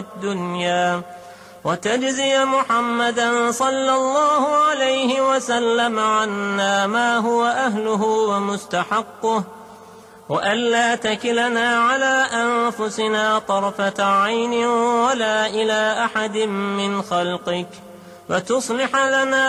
الدنيا، وتجزي محمدا صلى الله عليه وسلم عنا ما هو أهله ومستحقه، وألا تكلنا على أنفسنا طرفة عين ولا إلى أحد من خلقك، وتصلح لنا